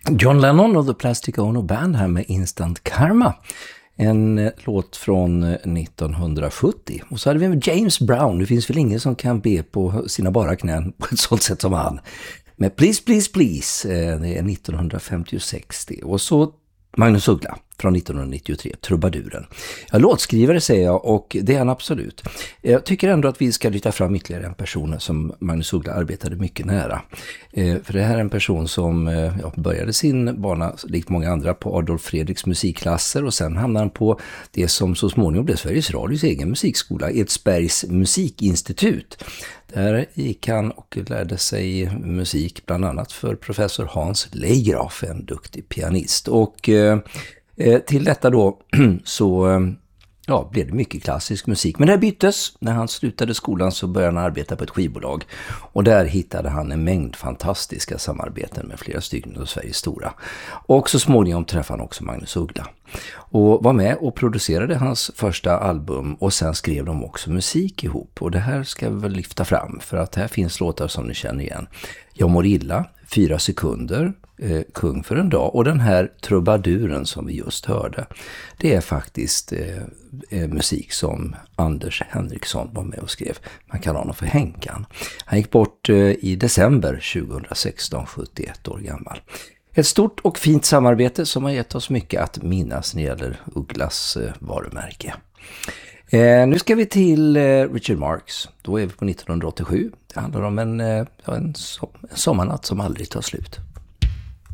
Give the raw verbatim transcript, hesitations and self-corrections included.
John Lennon och The Plastic Ono Band här med Instant Karma. En eh, låt från eh, nittonhundrasjuttio. Och så hade vi med James Brown. Det finns väl ingen som kan be på sina bara knän på ett sånt sätt som han. Men Please, Please, Please. Eh, det är nittonhundrafemtiosex det. Och så Magnus Uggla från nittonhundranittiotre, Trubaduren. Ja, låtskrivare säger jag, och det är han absolut. Jag tycker ändå att vi ska lyfta fram ytterligare en person som Magnus Uggla arbetade mycket nära. Eh, för det här är en person som eh, ja, började sin bana, likt många andra, på Adolf Fredriks musikklasser, och sen hamnade han på det som så småningom blev Sveriges Radios egen musikskola, Edsbergs musikinstitut. Där gick han och lärde sig musik bland annat för professor Hans Leigraf, en duktig pianist. Och eh, till detta då så eh, ja, blev det mycket klassisk musik. Men det byttes. När han slutade skolan så började han arbeta på ett skivbolag. Och där hittade han en mängd fantastiska samarbeten med flera stycken av Sveriges stora. Och så småningom träffade han också Magnus Uggla. Och var med och producerade hans första album, och sen skrev de också musik ihop. Och det här ska vi väl lyfta fram, för att här finns låtar som ni känner igen. Jag mår illa, Fyra sekunder, eh, Kung för en dag, och den här Trubaduren som vi just hörde. Det är faktiskt eh, eh, musik som Anders Henriksson var med och skrev. Man kallar honom för Henkan. Han gick bort eh, i december tjugohundrasexton, sjuttioett år gammal. Ett stort och fint samarbete som har gett oss mycket att minnas när det gäller Ugglas eh, varumärke. Eh, nu ska vi till eh, Richard Marx. Då är vi på nittonhundraåttiosju. Det handlar om en, eh, en, som, en sommarnatt som aldrig tar slut.